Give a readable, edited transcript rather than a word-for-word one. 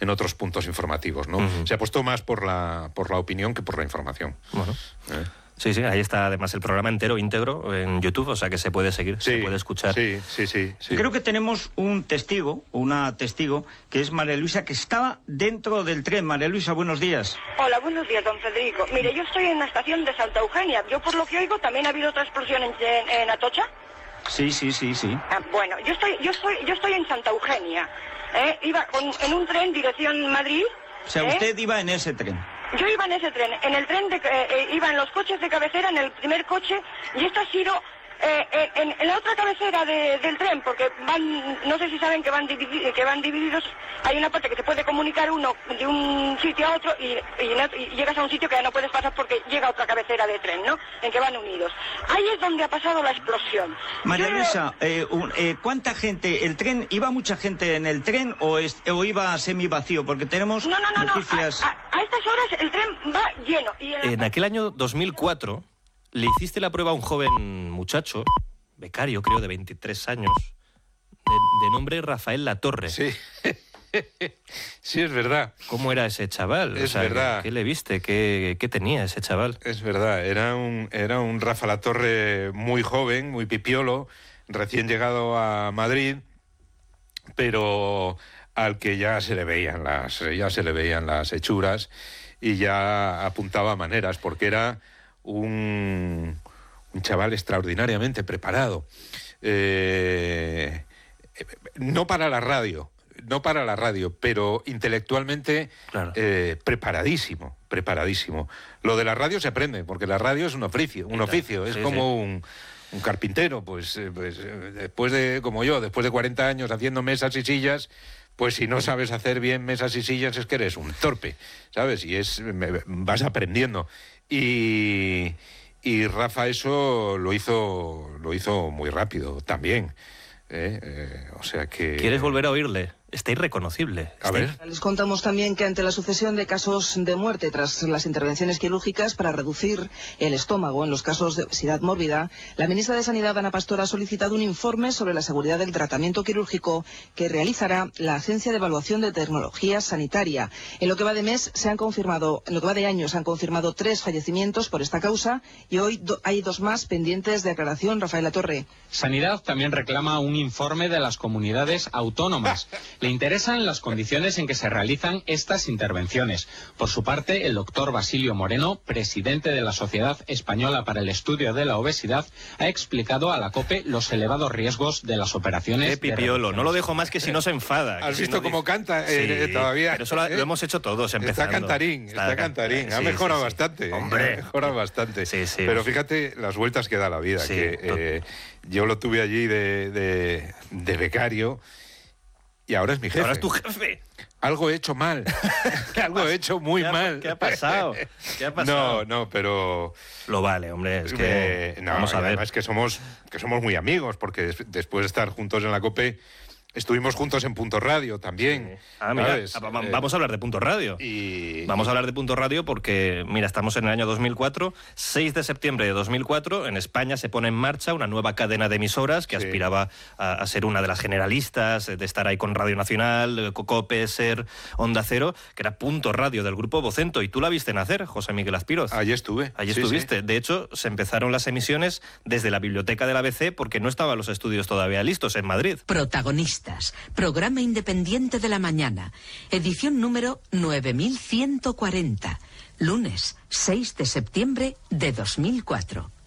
en otros puntos informativos, ¿no? Se apostó más por la opinión que por la información. Bueno. Sí, ahí está además el programa entero, íntegro, en YouTube, o sea que se puede seguir, se puede escuchar. Sí. Creo que tenemos un testigo, una testigo, que es María Luisa, que estaba dentro del tren. María Luisa, buenos días. Hola, buenos días, don Federico. Mire, yo estoy en la estación de Santa Eugenia. Yo, por lo que oigo, también ha habido otra explosión en Atocha. Sí. Bueno, yo estoy en Santa Eugenia. Iba en un tren dirección Madrid. O sea, usted iba en ese tren. Yo iba en ese tren, iba en los coches de cabecera, en el primer coche, y esto ha sido en la otra cabecera del tren, porque no sé si saben que van divididos, hay una parte que te puede comunicar uno de un sitio a otro y llegas a un sitio que ya no puedes pasar porque llega otra cabecera de tren, ¿no? En que van unidos. Ahí es donde ha pasado la explosión. María Luisa, ¿cuánta gente, el tren, iba mucha gente en el tren o iba semi vacío? Porque tenemos noticias... A estas horas el tren va lleno. En aquel año 2004... le hiciste la prueba a un joven muchacho, becario creo, de 23 años, de nombre Rafael Latorre. Sí, sí, es verdad. ¿Cómo era ese chaval? Es verdad. ¿Qué le viste? ¿Qué tenía ese chaval? Es verdad, era un Rafa Latorre muy joven, muy pipiolo, recién llegado a Madrid, pero al que ya se le veían las hechuras y ya apuntaba maneras, porque era un chaval extraordinariamente preparado, no para la radio, pero intelectualmente claro. Preparadísimo. Lo de la radio se aprende, porque la radio es un oficio, es como un carpintero, pues después de 40 años haciendo mesas y sillas, pues si no sabes hacer bien mesas y sillas es que eres un torpe, ¿sabes? Y vas aprendiendo. Y Rafa eso lo hizo muy rápido también. O sea que... ¿Quieres volver a oírle? Está irreconocible. A ver. Les contamos también que ante la sucesión de casos de muerte tras las intervenciones quirúrgicas para reducir el estómago en los casos de obesidad mórbida, la ministra de Sanidad, Ana Pastor, ha solicitado un informe sobre la seguridad del tratamiento quirúrgico que realizará la Agencia de Evaluación de Tecnología Sanitaria. En lo que va de año se han confirmado 3 fallecimientos por esta causa y hoy hay 2 más pendientes de aclaración. Rafael Latorre. Sanidad también reclama un informe de las comunidades autónomas. Le interesan las condiciones en que se realizan estas intervenciones. Por su parte, el doctor Basilio Moreno, presidente de la Sociedad Española para el Estudio de la Obesidad, ha explicado a la COPE los elevados riesgos de las operaciones. ¡Qué pipiolo! No lo dejo más que si no se enfada. ¿Has visto cómo canta todavía? Pero eso lo hemos hecho todos empezando. Está cantarín. Ha mejorado bastante. Hombre. Ha mejorado bastante. Sí. Pero fíjate las vueltas que da la vida. Sí, yo lo tuve allí de becario. Y ahora es mi jefe. Ahora es tu jefe. Algo he hecho mal. Algo he hecho muy mal. ¿Qué ha pasado? No, pero... Lo vale, hombre. Es que... vamos a ver. Es que somos muy amigos, porque después de estar juntos en la COPE, estuvimos juntos en Punto Radio también. Sí. Mira, vamos a hablar de Punto Radio. Vamos a hablar de Punto Radio porque, mira, estamos en el año 2004, 6 de septiembre de 2004, en España se pone en marcha una nueva cadena de emisoras que aspiraba a ser una de las generalistas, de estar ahí con Radio Nacional, COPE, SER, Onda Cero, que era Punto Radio del Grupo Vocento, y tú la viste nacer, José Miguel Azpiroz. Allí estuve. Allí estuviste. Sí. De hecho, se empezaron las emisiones desde la biblioteca del ABC porque no estaban los estudios todavía listos en Madrid. Protagonistas. Programa independiente de la mañana. Edición número 9140. Lunes 6 de septiembre de 2004.